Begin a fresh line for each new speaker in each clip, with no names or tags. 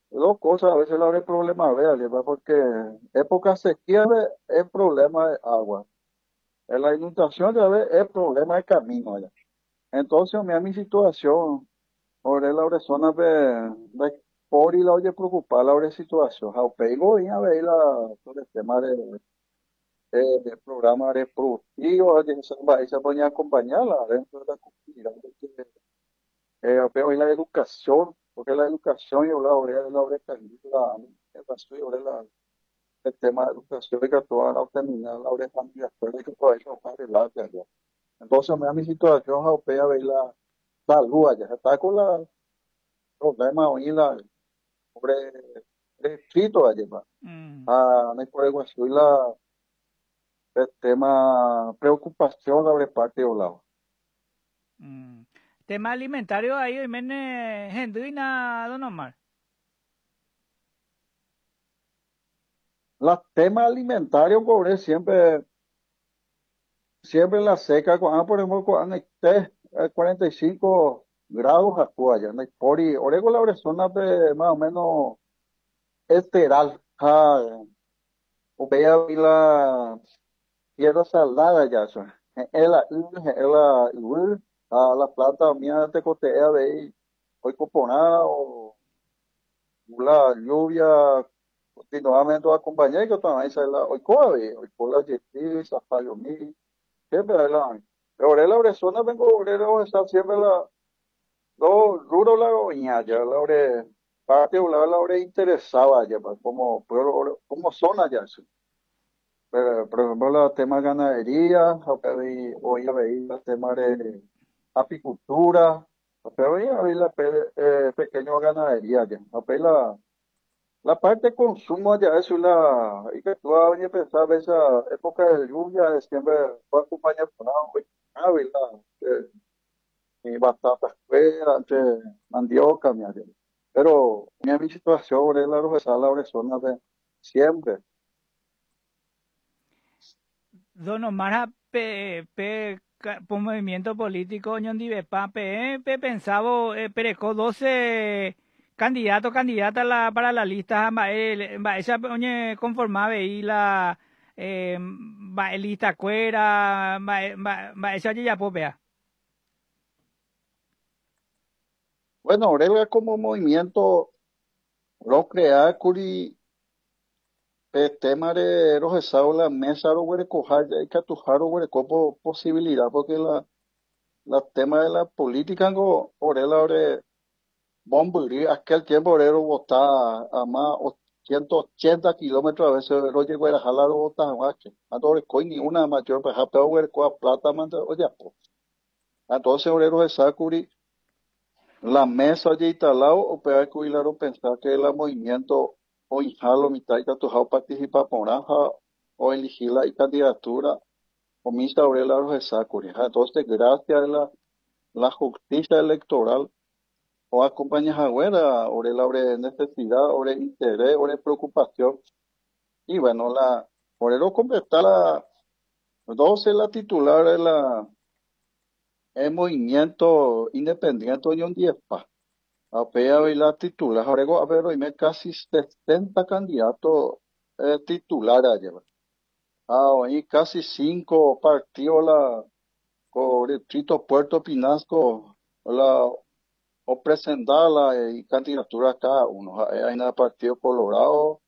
dos cosas, a veces habrá problemas, vea, lleva, porque época sequía es problema de agua. En la inundación ya ve es problema de camino allá. Entonces, mira mi situación, por la zona de por y la oye preocupar la situación. Jau pego y a ver la sobre el tema de programa reproductivo, que se ponía a acompañarla dentro de la comunidad. Pero en la educación, porque la educación y la obra el tema de educación y que toda la terminar la obra familiar, pero hay que poder adelante allá. Entonces, me da mi situación europea, ver la salud allá, está con la problema hoy sobre distrito allá, pa.
Mm,
No hay por algo así, el tema preocupación sobre parte de lado.
mm. Tema alimentario ahí, hoy mene, henduina, don Omar.
Los temas alimentarios, pobre, siempre la seca, por ejemplo, cuando esté a 45 grados acuaya, no hay por y, orego la zona de más o menos esteral, o vea la tierra salada ya, la plata mía te cotea de hoy coponada o la lluvia continuamente acompañé que también se la hoy coa hoy cola yeti, zapallo mi, siempre la pero la persona vengo obrero está siempre lo duro la oña ya la ore parte la ore interesaba ya como pero como zona ya sí. Pero, por ejemplo, el tema de ganadería, hoy a ver el tema de apicultura, pero hoy a ver la pequeña ganadería ya. La parte de consumo ya es y que tú vas a pensar esa época de lluvia, de siempre va a acompañar con agua, ¿verdad? Y batatas fuera, mandioca, mi área. Pero mi situación es la rosada, la zona de siempre.
Don Omar, por movimiento político, ñondive, pensaba, pereco 12 candidatos, candidatas para la lista, esa, oye, conformaba ahí lista cuera, esa ya popea.
Bueno, ahora como movimiento, lo crea el tema de los estados, la mesa, lo huele cojar, hay que atujar, lo huele como posibilidad, porque la tema de la política, ahora, bombería, aquel tiempo, ahora votaba a más 180 kilómetros, a veces, lo llegó a jalar, votaba más, que, ahora, ni una mayor, pues, pero, plata, manda, oye, pues, entonces, ahora, los estados, la mesa allí instalado, o puede cuidar o pensar que el movimiento o injalo mitad y tujao participar por aja o elegir la candidatura o misa aurela los exacuri. Entonces, gracias a la justicia electoral o acompaña a buena o la necesidad o interés o preocupación. Y bueno, por eso completar la 12 la titular de el movimiento independiente Unión 10. Apea y la titular, ahora a ver, hoy me casi 70 candidatos titulares allá. Hoy casi 5 partidos con el distrito Puerto Pinasco, o presentar y candidatura cada uno. Hay una partido Colorado,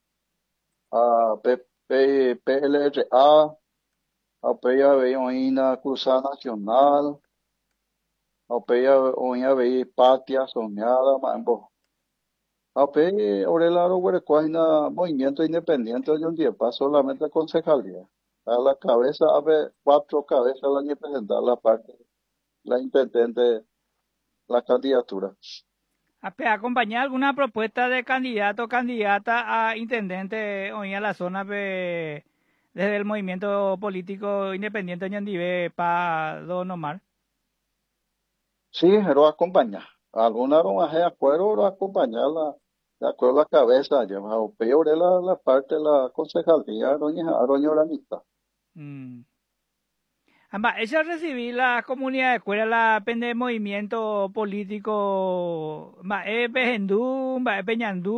PLRA, apeya hay una Cruzada Nacional, apeya hay Patria Soñada, mambo. AP, Orelaro Huerecuaina, Movimiento Independiente de un día, solamente concejalía. A la cabeza, a ver, 4 cabezas la que presentar la parte, la intendente, la candidatura.
¿Acompañar alguna propuesta de candidato o candidata a intendente hoy en la zona desde el movimiento político independiente Ñandivé para Don Omar?
Sí, pero acompañar. Alguna no más de acuerdo, pero acompañarla, de acuerdo a la cabeza, lleva, o peor es la parte de la concejalía, doña Oranita.
Mm. Ella recibí la comunidad de escuela, la pende movimiento político, Peñandú, Peñandú.